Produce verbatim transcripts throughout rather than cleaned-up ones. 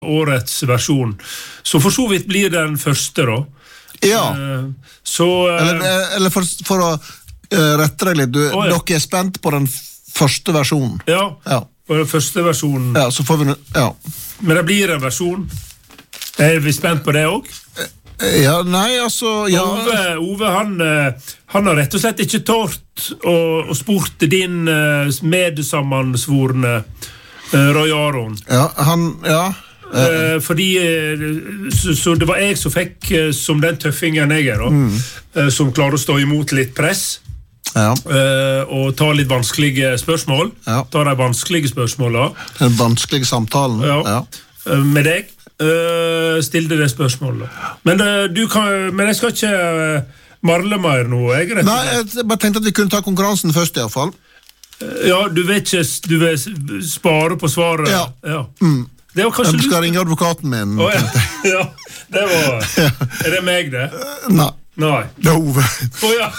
årets versjon. Så for så vidt blir den første da. Ja. Uh, så, uh, eller, eller for, for å uh, rette deg litt, du, oh, ja. Dere er spent på den første versjonen. Ja, ja. På den første versjonen. Ja, så får vi, ja. Men det blir en versjon. Er vi spent på det også? Ja, nei, altså ja. Ove, Ove han, han har rett og slett ikke tårt å, å spurte din medsammensvorne Roy Aron. Ja, han, ja Uh, fordi så, så det var jeg som fikk som den tøffingen jeg er da, mm. uh, som klarer å stå imot litt press ja. uh, og ta litt vanskelige spørsmål ja. Ta de vanskelige spørsmålene den vanskelige samtalen ja. Ja. Uh, med deg uh, stilte det spørsmålet men, uh, du kan, men jeg skal ikke uh, marle mer nå jeg, Nei, jeg bare tenkte at vi kunne ta konkurransen først i hvert fall uh, ja, du vet ikke du vil spare på svaret ja, ja. Mm. Det var kanskje du skal ringe advokaten min. Oh, ja. ja, det var... Er det meg, det? Nei. Nei. Det er Ove. Oh, ja.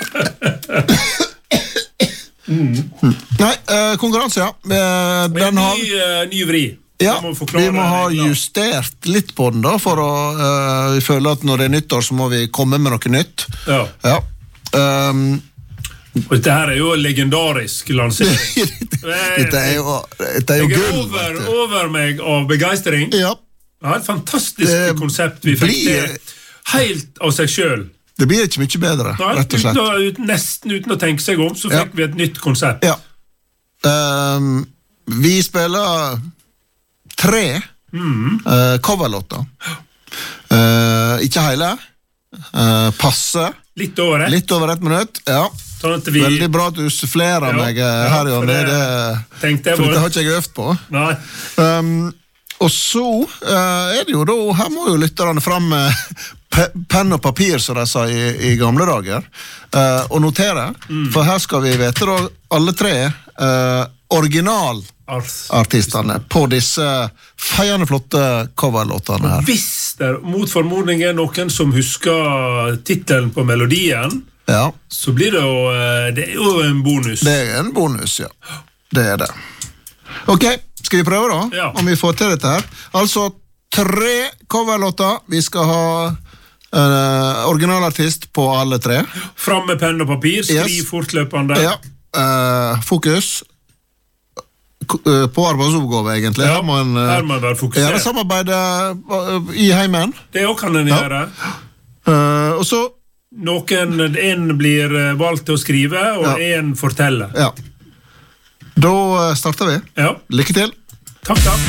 mm. Nei, uh, konkurranse, ja. Uh, den ny, har... uh, ny vri. Ja, må vi må ha justert litt på den da, for å uh, vi føler at når det er nyttår, så må vi komme med noe nytt. Ja. Ja. Um, Og dette her er jo en legendarisk lansering. Dette er jo, dette er jo jeg er gull. Over, over meg av begeistring. Ja. Ja, et fantastisk det konsept vi fikk blir, til. Helt av seg selv. Det blir ikke mye bedre, Nei, rett og slett. Uten, å, uten, nesten uten å tenke seg om, så fikk ja. Vi et nytt konsept. Ja. Um, vi spiller tre mm. uh, coverlåter. Uh, ikke hele. Uh, passe. Litt over ett. Litt over ett minutt, ja. Sånn vi... Veldig bra at du sufflerer ja, meg her, ja, Jonny. Det, det, for det har ikke jeg øvd på. Nei. Um, og så uh, er det jo da, her må jo lytterne fram med pe penn og papir, som de sa i, i gamle dager, uh, og notere, mm. for her skal vi vite da, alle tre uh, originalartistene på disse feiende flotte coverlåtene her. Hvis det mot formodning er noen som husker titelen på melodien, ja. Så blir det jo, det er jo en bonus. Det er en bonus, ja. Det er det. Ok, skal vi prøve da? Ja. Om vi får til dette her. Altså, tre coverlåter. Vi skal ha uh, originalartist på alle tre. Fram med penn og papir, skriv yes. Fortløpende. Ja, uh, fokus. Uh, på arbeidsoppgave, egentlig. Ja, her må en uh, være fokusert. Gjøre samarbeid uh, i heimen. Det også kan en ja. gjøre. Uh, og så Noen, en blir valgt til å skrive, og ja. En forteller. Ja. Da starter vi. Ja. Lykke til. Takk, takk.